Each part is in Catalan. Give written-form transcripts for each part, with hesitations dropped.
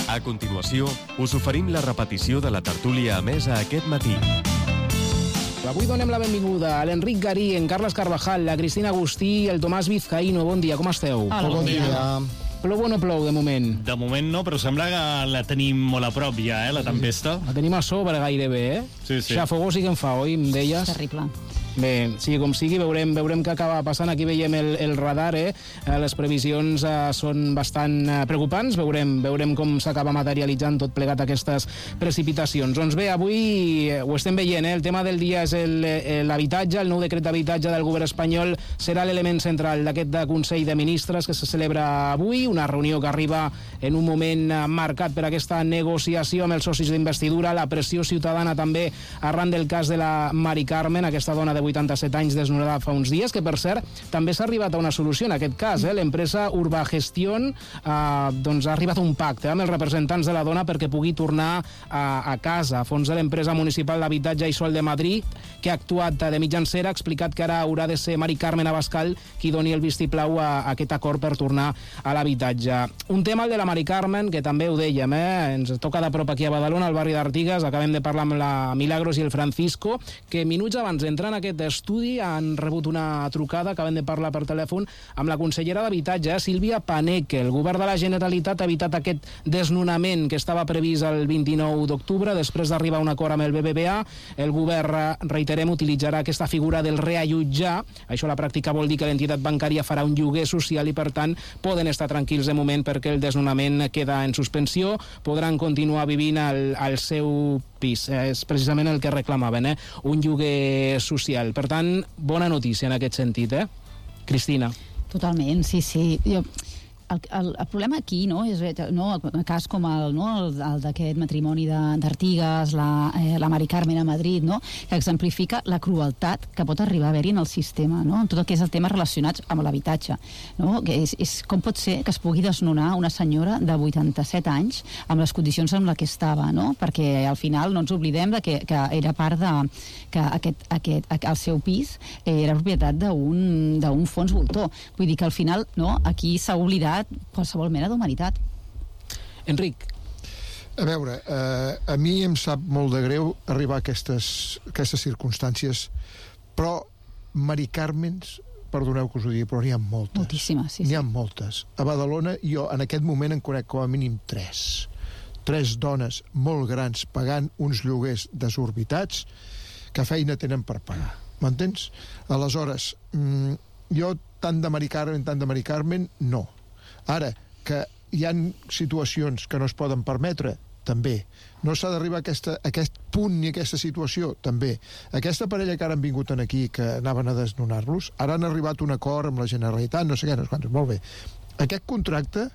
A continuació, us oferim la repetició de la tertúlia emesa aquest matí. Avui donem la benvinguda a l'Enric Garí, en Carles Carvajal, la Cristina Agustí i el Tomàs Vizcaíno. Bon dia, com esteu? Hola, bon dia. Plou o no plou, de moment? De moment no, però sembla que la tenim molt a prop ja, la tempesta. La tenim a sobre gairebé, Sí. Xafogó sí que en fa, oi? Em deies? Terrible. Bé, sigui com sigui, veurem què acaba passant. Aquí veiem el radar, les previsions són bastant preocupants. Veurem com s'acaba materialitzant tot plegat aquestes precipitacions. Doncs bé, avui ho estem veient, el tema del dia és l'habitatge. El nou decret d'habitatge del govern espanyol serà l'element central d'aquest Consell de Ministres que se celebra avui, una reunió que arriba en un moment marcat per aquesta negociació amb els socis d'investidura, la pressió ciutadana també arran del cas de la Mari Carmen, aquesta dona de 87 anys desnonada fa uns dies, que per cert també s'ha arribat a una solució en aquest cas. L'empresa Urbagestión ha arribat a un pacte amb els representants de la dona perquè pugui tornar a casa. A fons de l'empresa municipal d'habitatge i Sol de Madrid, que ha actuat de mitjancera, ha explicat que ara haurà de ser Mari Carmen Abascal qui doni el vistiplau a aquest acord per tornar a l'habitatge. Un tema, el de la Mari Carmen, que també ho dèiem, ens toca de prop aquí a Badalona, al barri d'Artigas. Acabem de parlar amb la Milagros i el Francisco, que minuts abans d'entrar en aquest estudi han rebut una trucada, acabem de parlar per telèfon amb la consellera d'Habitatge, Sílvia Paneque. El govern de la Generalitat ha evitat aquest desnonament que estava previst el 29 d'octubre, després d'arribar a un acord amb el BBVA. El govern, reiterem, utilitzarà aquesta figura del reallotjar. Això a la pràctica vol dir que l'entitat bancària farà un lloguer social i, per tant, poden estar tranquils de moment perquè el desnonament queda en suspensió, podran continuar vivint al seu pis. És precisament el que reclamaven, un lloguer social. Per tant, bona notícia en aquest sentit, Cristina. Totalment, sí. El problema aquí, és un cas com el d'aquest matrimoni d'Artigas, la Mari Carmen a Madrid, que exemplifica la crueltat que pot arribar a haver-hi en el sistema, en tot el que és el tema relacionats amb l'habitatge. Com pot ser que es pugui desnonar una senyora de 87 anys amb les condicions en què estava, perquè al final no ens oblidem que era part que el seu pis era propietat d'un fons voltor. Vull dir que al final aquí s'ha oblidat qualsevol mena d'humanitat. Enric. A veure, a mi em sap molt de greu arribar a aquestes circumstàncies, però Mari Carmens, perdoneu que us ho digui, però n'hi ha moltes. Moltíssimes, sí. N'hi ha moltes. A Badalona jo en aquest moment en conec com a mínim tres dones molt grans pagant uns lloguers desorbitats que feina tenen per pagar. M'entens? Aleshores, jo tant de Mari Carmen, no. Ara, que hi ha situacions que no es poden permetre, també. No s'ha d'arribar a aquest punt ni a aquesta situació, també. Aquesta parella que ara han vingut aquí, que anaven a desnonar-los, ara han arribat a un acord amb la Generalitat, no sé què, no sé quantos, molt bé. Aquest contracte,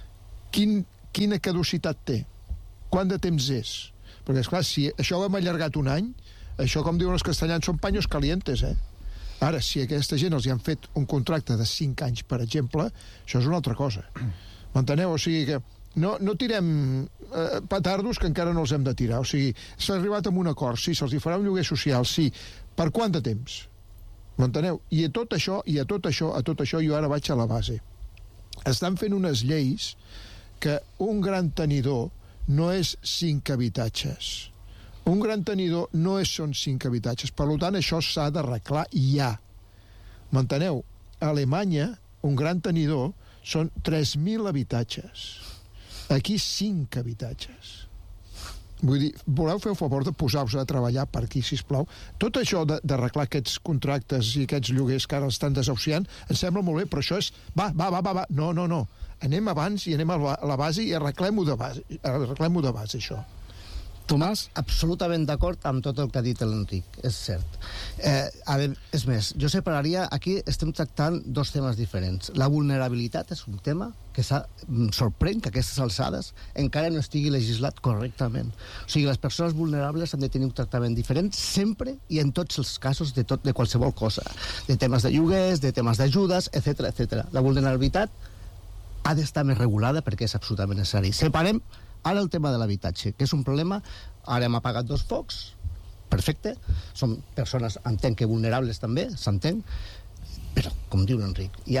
quina caducitat té? Quant de temps és? Perquè, esclar, si això ho hem allargat un any, això, com diuen els castellans, són paños calientes, Ara, si a aquesta gent els hi han fet un contracte de 5 anys, per exemple, això és una altra cosa. M'enteneu? O sigui que no tirem petardos que encara no els hem de tirar. O sigui, s'ha arribat a un acord, sí, se'ls hi farà un lloguer social, sí. Per quant de temps? M'enteneu? I a tot això jo ara vaig a la base. Estan fent unes lleis que un gran tenidor no és 5 habitatges. Un gran tenidor no són 5 habitatges. Per tant, això s'ha d'arreglar ja. M'enteneu? A Alemanya, un gran tenidor són 3.000 habitatges. Aquí 5 habitatges. Vull dir, voleu fer el favor de posar-vos a treballar per aquí, sisplau? Tot això d'arreglar aquests contractes i aquests lloguers que ara estan desahuciant, em sembla molt bé, però això és... Va. No. Anem abans i anem a la base i arreglem-ho de base, això. Tomàs? Absolutament d'acord amb tot el que ha dit l'Enric, és cert. És més, jo separaria, aquí estem tractant dos temes diferents. La vulnerabilitat és un tema que sorprèn que a aquestes alçades encara no estigui legislat correctament. O sigui, les persones vulnerables han de tenir un tractament diferent sempre i en tots els casos de qualsevol cosa, de temes de lloguers, de temes d'ajudes, etc. La vulnerabilitat ha d'estar més regulada perquè és absolutament necessari. Separem ara el tema de l'habitatge, que és un problema. Ara hem apagat 2 focs, perfecte, són persones, entenc que vulnerables també, s'entén, però, com diu l'Enric, hi ha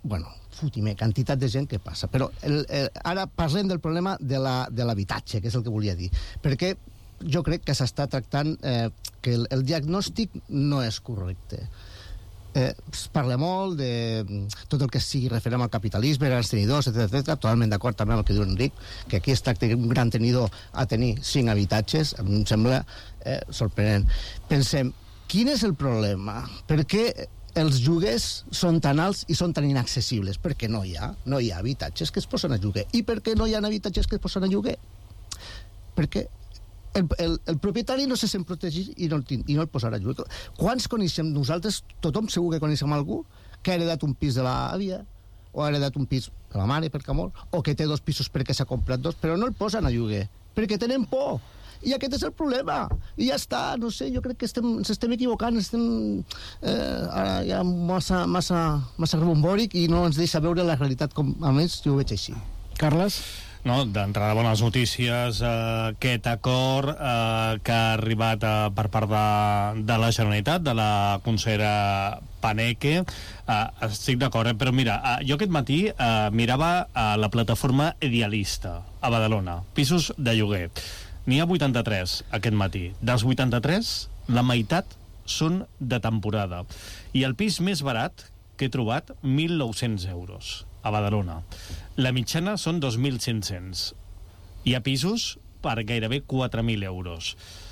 bueno, fotimer, quantitat de gent que passa. Però ara parlem del problema de l'habitatge, que és el que volia dir. Perquè jo crec que s'està tractant que el diagnòstic no és correcte. Es parla molt de tot el que sigui referent al capitalisme, grans tenidors, etc. Totalment d'acord també amb el que diu Enric, que aquí es tracta d'un gran tenidor a tenir 5 habitatges, em sembla sorprenent. Pensem, quin és el problema? Per què els lloguers són tan alts i són tan inaccessibles? Perquè no hi ha habitatges que es posen a lloguer. I per què no hi ha habitatges que es posen a lloguer? Perquè el propietari no se sent protegit i no el posarà a lloguer. Quants coneixem nosaltres? Tothom segur que coneixem algú que ha heredat un pis de l'àvia o ha heredat un pis de la mare, per amor, o que té 2 pisos perquè s'ha comprat 2, però no el posen a lloguer, perquè tenen por. I aquest és el problema. I ja està, no sé, jo crec que ens estem equivocant, ara hi ha massa rebombòric i no ens deixa veure la realitat com, a més, jo ho veig així. Carles? No, d'entrada, bones notícies, aquest acord que ha arribat per part de la Generalitat, de la consellera Paneque, estic d'acord, però mira, jo aquest matí mirava la plataforma Idealista a Badalona, pisos de lloguer. N'hi ha 83 aquest matí. Dels 83, la meitat són de temporada. I el pis més barat que he trobat, 1.900 euros a Badalona. La mitjana són 2.500. Hi ha pisos per gairebé 4.000 euros.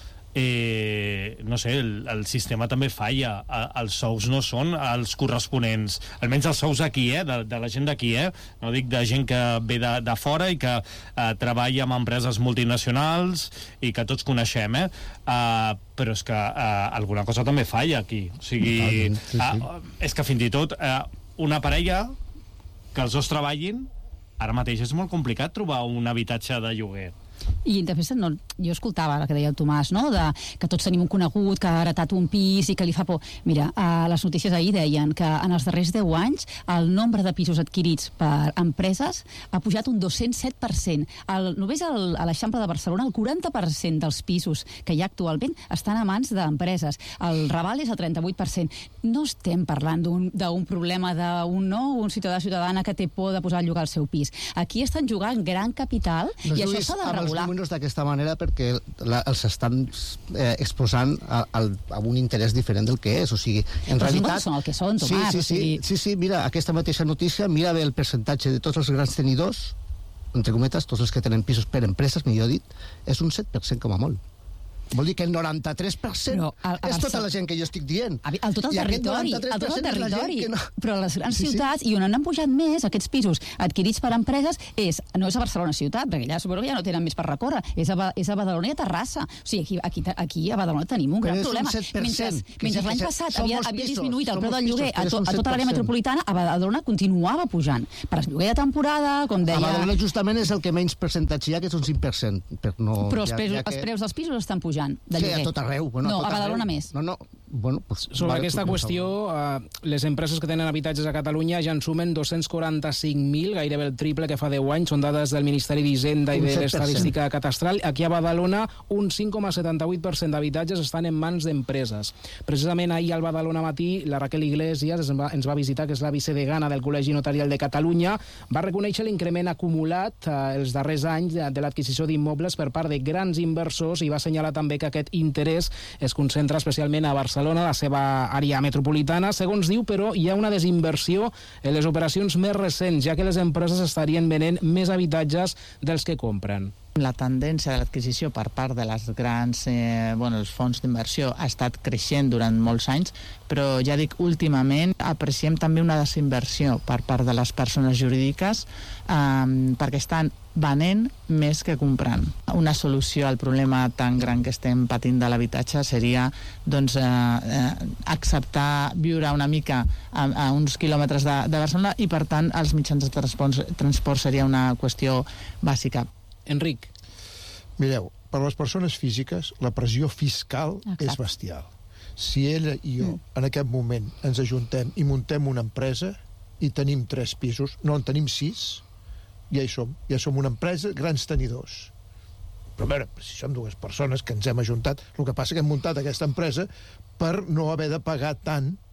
No sé, el sistema també falla. Els sous no són els corresponents, almenys els sous aquí, de la gent d'aquí, no dic de gent que ve de fora i que treballa amb empreses multinacionals i que tots coneixem, però és que alguna cosa també falla aquí. O sigui, és que fins i tot una parella que els dos treballin, ara mateix és molt complicat trobar un habitatge de lloguer. I també jo escoltava el que deia el Tomàs, no? Que tots tenim un conegut que ha heretat un pis i que li fa por. Mira, les notícies ahir deien que en els darrers 10 anys el nombre de pisos adquirits per empreses ha pujat un 207%. Només a l'Eixample de Barcelona el 40% dels pisos que hi ha actualment estan a mans d'empreses. El Raval és el 38%. No estem parlant d'un problema un ciutadà o ciutadana que té por de posar a llogar el seu pis. Aquí estan jugant gran capital i això s'ha de regular. Els números d'aquesta manera perquè els estan exposant a un interès diferent del que és, o sigui, en realitat... Els números són el que són, Tomàs. Sí, mira, aquesta mateixa notícia, mira bé el percentatge de tots els grans tenidors, entre cometes, tots els que tenen pisos per empreses, millor dit, és un 7% com a molt. Vol dir que el 93% és tota la gent que jo estic dient. El tot el territori. Però a les grans ciutats, i on han pujat més aquests pisos adquirits per empreses, no és a Barcelona ciutat, perquè allà suposo que ja no tenen més per recórrer, és a Badalona i a Terrassa. O sigui, aquí a Badalona tenim un gran problema. Mentre l'any passat havia disminuït el preu del lloguer a tota l'àrea metropolitana, a Badalona continuava pujant. Per el lloguer de temporada, com deia... A Badalona justament és el que menys percentatge hi ha, que és un 5%. Però els preus dels pisos estan pujant. Sí, a tot arreu. No, a Badalona més. Sobre aquesta qüestió, les empreses que tenen habitatges a Catalunya ja en sumen 245.000, gairebé el triple que fa 10 anys. Són dades del Ministeri d'Hisenda i de l'Estadística Catastral. Aquí a Badalona, un 5,78% d'habitatges estan en mans d'empreses. Precisament ahir al Badalona Matí, la Raquel Iglesias ens va visitar, que és la vicedegana del Col·legi Notarial de Catalunya, va reconèixer l'increment acumulat els darrers anys de l'adquisició d'immobles per part de grans inversors i va assenyalar també que aquest interès es concentra especialment a Barcelona, la seva àrea metropolitana. Segons diu, però, hi ha una desinversió en les operacions més recents, ja que les empreses estarien venent més habitatges dels que compren. La tendència de l'adquisició per part de les grans els fons d'inversió ha estat creixent durant molts anys, però ja dic, últimament apreciem també una desinversió per part de les persones jurídiques perquè estan venent més que comprant. Una solució al problema tan gran que estem patint de l'habitatge seria acceptar viure una mica a uns quilòmetres de Barcelona i, per tant, els mitjans de transport seria una qüestió bàsica. Enric. Mireu, per a les persones físiques la pressió fiscal és bestial. Si ella i jo en aquest moment ens ajuntem i muntem una empresa i tenim 3 pisos, no en tenim 6, ja hi som una empresa, grans tenidors. Però a veure, si som 2 persones que ens hem ajuntat, el que passa que hem muntat aquesta empresa per no haver de pagar tant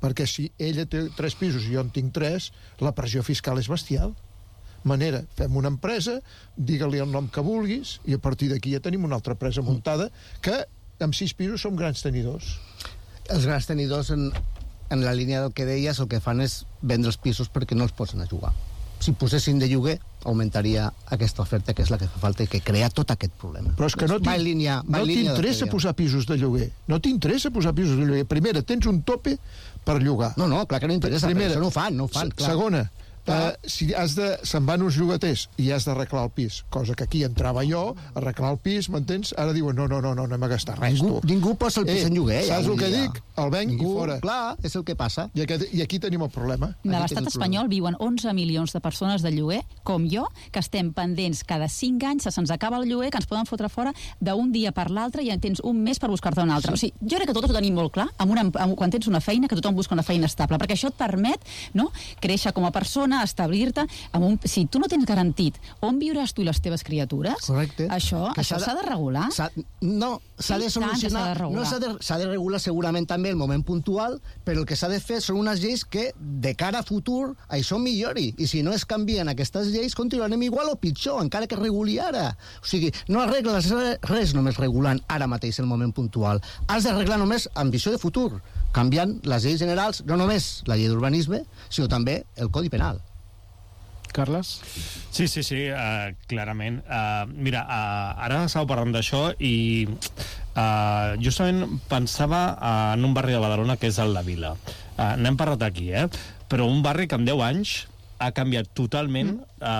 perquè si ella té 3 pisos i jo en tinc 3, la pressió fiscal és bestial. Manera, fem una empresa, digue-li el nom que vulguis, i a partir d'aquí ja tenim una altra empresa muntada, que amb 6 pisos som grans tenidors. Els grans tenidors, en la línia del que deies, el que fan és vendre els pisos perquè no els posen a jugar. Si posessin de lloguer, augmentaria aquesta oferta, que és la que fa falta i que crea tot aquest problema. Però és que no t'interessa posar pisos de lloguer. No t'interessa posar pisos de lloguer. Primera, tens un tope per llogar. No, clar que no interessa, primera, però això no ho fan. Clar. Segona, si se'n van uns llogaters i has d'arreglar el pis, cosa que aquí entrava jo, arreglar el pis, m'entens? Ara diuen, no anem a gastar res, Ningú posa el pis en lloguer. Saps el que dic? El venc i fora. Clar, és el que passa. I aquí tenim el problema. A l'estat espanyol viuen 11 milions de persones de lloguer, com jo, que estem pendents cada 5 anys, se'ns acaba el lloguer, que ens poden fotre fora d'un dia per l'altre i en tens un mes per buscar-te un altre. O sigui, jo crec que tot ho tenim molt clar, quan tens una feina, que tothom busca una feina estable, perquè això et permet, no?, créixer com a persona, establir-te... Si tu no tens garantit on viuràs tu i les teves criatures, correcte, això s'ha de regular. S'ha de solucionar. S'ha de regular segurament també el moment puntual, però el que s'ha de fer són unes lleis que, de cara a futur, això millori. I si no es canvien aquestes lleis, continuarem igual o pitjor, encara que reguli ara. O sigui, no arregles res només regulant ara mateix el moment puntual. Has d'arreglar només amb visió de futur, canviant les lleis generals, no només la llei d'urbanisme, sinó també el Codi Penal. Carles? Sí, clarament. Mira, ara estava parlant d'això i justament pensava en un barri de Badalona que és el La Vila. N'hem parlat aquí, però un barri que en 10 anys ha canviat totalment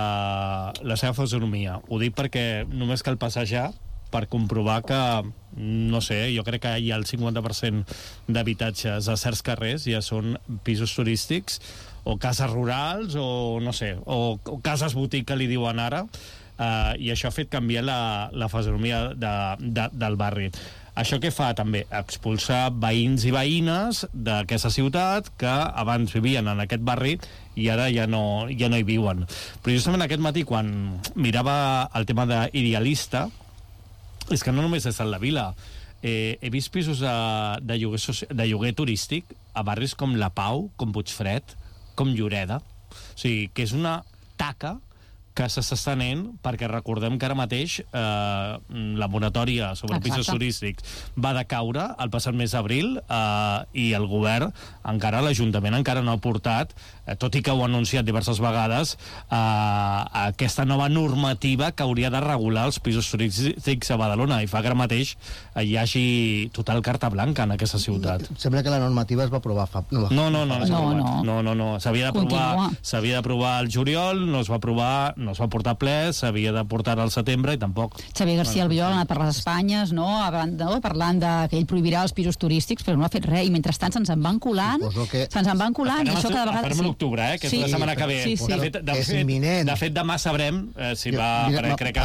la seva fisonomia. Ho dic perquè només cal passejar per comprovar que, no sé, jo crec que hi ha el 50% d'habitatges a certs carrers ja són pisos turístics o cases rurals o, no sé, o cases boutique que li diuen ara, i això ha fet canviar la fisonomia del barri. Això què fa també? Expulsar veïns i veïnes d'aquesta ciutat que abans vivien en aquest barri i ara ja no hi viuen. Però justament aquest matí, quan mirava el tema d'Idealista, és que no només és a la Vila. He vist pisos de lloguer turístic a barris com La Pau, com Puigfred, com Lloreda. O sigui, que és una taca que s'està estenent, perquè recordem que ara mateix la moratòria sobre pisos turístics va decaure el passat mes d'abril i el govern, l'Ajuntament encara no ha portat, tot i que ho ha anunciat diverses vegades, aquesta nova normativa que hauria de regular els pisos turístics a Badalona, i fa que ara mateix hi hagi total carta blanca en aquesta ciutat. Sembla que la normativa es va aprovar fa... No. S'havia d'aprovar al juliol, no es va aprovar, no es va portar ple, s'havia de portar al setembre i tampoc. Xavier García Albiol ha anat per les Espanyes, parlant que ell prohibirà els pisos turístics, però no ha fet res, i mentrestant se'ns en van colant, i això cada vegada... Farem l'octubre, que és la setmana que ve. És imminent. De fet, demà sabrem si va... Crec que